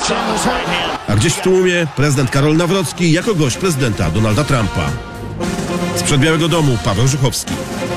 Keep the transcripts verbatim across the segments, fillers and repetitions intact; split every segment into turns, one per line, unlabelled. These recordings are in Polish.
A gdzieś w tłumie prezydent Karol Nawrocki jako gość prezydenta Donalda Trumpa. Sprzed Białego Domu Paweł Żuchowski.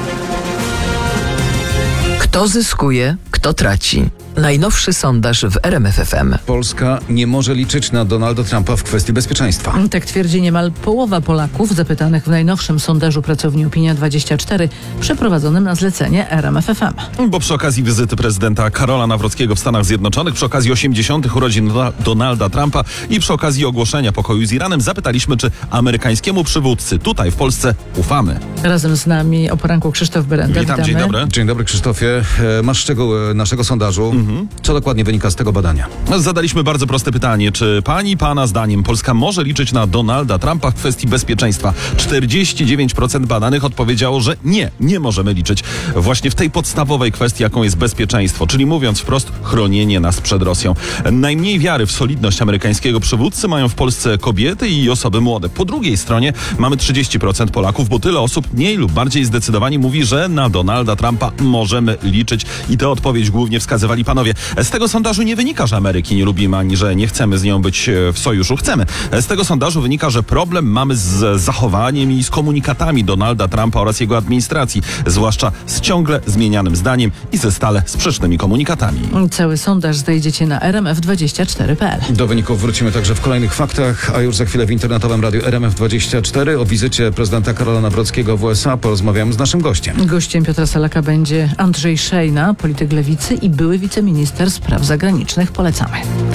Kto zyskuje, kto traci. Najnowszy sondaż w R M F F M.
Polska nie może liczyć na Donalda Trumpa w kwestii bezpieczeństwa.
Tak twierdzi niemal połowa Polaków zapytanych w najnowszym sondażu pracowni Opinia dwadzieścia cztery przeprowadzonym na zlecenie R M F F M.
Bo przy okazji wizyty prezydenta Karola Nawrockiego w Stanach Zjednoczonych, przy okazji osiemdziesiątych urodzin Donalda Trumpa i przy okazji ogłoszenia pokoju z Iranem zapytaliśmy, czy amerykańskiemu przywódcy tutaj w Polsce ufamy.
Razem z nami o poranku Krzysztof Berenda.
Witam,
Witamy.
dzień dobry.
Dzień dobry, Krzysztofie. E, Masz szczegóły naszego sondażu. Mhm. Co dokładnie wynika z tego badania?
Zadaliśmy bardzo proste pytanie, czy pani, pana zdaniem Polska może liczyć na Donalda Trumpa w kwestii bezpieczeństwa? czterdzieści dziewięć procent badanych odpowiedziało, że nie, nie możemy liczyć właśnie w tej podstawowej kwestii, jaką jest bezpieczeństwo, czyli mówiąc wprost, chronienie nas przed Rosją. Najmniej wiary w solidność amerykańskiego przywódcy mają w Polsce kobiety i osoby młode. Po drugiej stronie mamy trzydzieści procent Polaków, bo tyle osób mniej lub bardziej zdecydowanie mówi, że na Donalda Trumpa możemy liczyć i tę odpowiedź głównie wskazywali panowie. Z tego sondażu nie wynika, że Ameryki nie lubimy, ani że nie chcemy z nią być w sojuszu. Chcemy. Z tego sondażu wynika, że problem mamy z zachowaniem i z komunikatami Donalda Trumpa oraz jego administracji, zwłaszcza z ciągle zmienianym zdaniem i ze stale sprzecznymi komunikatami.
Cały sondaż znajdziecie na r m f dwadzieścia cztery kropka p l.
Do wyników wrócimy także w kolejnych faktach, a już za chwilę w internetowym radiu R M F dwadzieścia cztery o wizycie prezydenta Karola Nawrockiego w U S A porozmawiamy z naszym gościem.
Gościem Piotra Salaka będzie Andrzej Szejna, polityk Lewicy i były wiceminister spraw zagranicznych. Polecamy.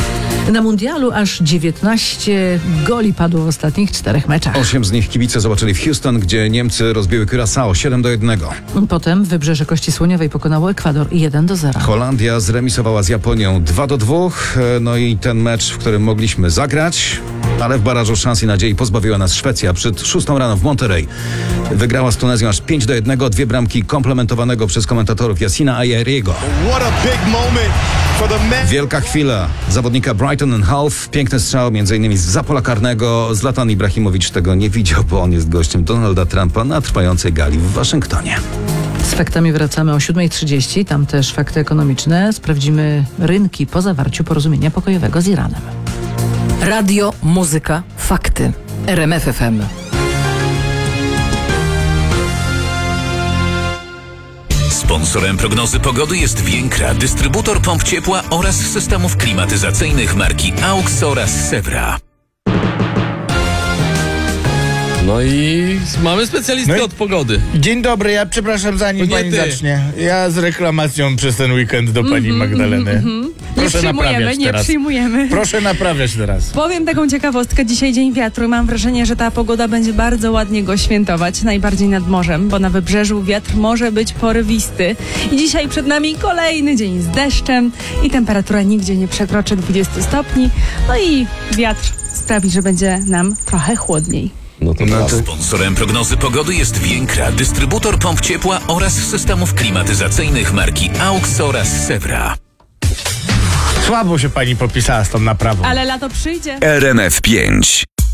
Na mundialu aż dziewiętnaście goli padło w ostatnich czterech meczach.
Osiem z nich kibice zobaczyli w Houston, gdzie Niemcy rozbiły Curaçao siedem do jednego.
Potem Wybrzeże Kości Słoniowej pokonało Ekwador jeden do zera.
Holandia zremisowała z Japonią dwa do dwóch. No i ten mecz, w którym mogliśmy zagrać, ale w barażu szans i nadziei pozbawiła nas Szwecja. Przed szóstą rano w Monterey wygrała z Tunezją aż pięć do jednego. Dwie bramki komplementowanego przez komentatorów Yassina Ayeriego. Wielka chwila zawodnika Brighton and Hove. Piękny strzał, między innymi z pola karnego. Zlatan Ibrahimowicz tego nie widział, bo on jest gościem Donalda Trumpa na trwającej gali w Waszyngtonie.
Z faktami wracamy o siódma trzydzieści. Tam też fakty ekonomiczne. Sprawdzimy rynki po zawarciu porozumienia pokojowego z Iranem.
Radio, muzyka, fakty. R M F F M.
Sponsorem prognozy pogody jest Więkra, dystrybutor pomp ciepła oraz systemów klimatyzacyjnych marki AUX oraz Sewra.
No i mamy specjalistkę
No i-
od pogody.
Dzień dobry, ja przepraszam zanim
To nie
pani
ty.
zacznie. Ja z reklamacją przez ten weekend do pani Magdaleny. Proszę
Nie
naprawiać
przyjmujemy, nie
teraz.
przyjmujemy.
Proszę naprawiać teraz.
Powiem taką ciekawostkę. Dzisiaj Dzień Wiatru i mam wrażenie, że ta pogoda będzie bardzo ładnie go świętować. Najbardziej nad morzem, bo na wybrzeżu wiatr może być porywisty. I dzisiaj przed nami kolejny dzień z deszczem i temperatura nigdzie nie przekroczy dwudziestu stopni. No i wiatr sprawi, że będzie nam trochę chłodniej.
No to
No to-
Sponsorem prognozy pogody jest Więkra, dystrybutor pomp ciepła oraz systemów klimatyzacyjnych marki AUX oraz Sewra.
Słabo się pani popisała z tą naprawą.
Ale lato przyjdzie.
R M F pięć.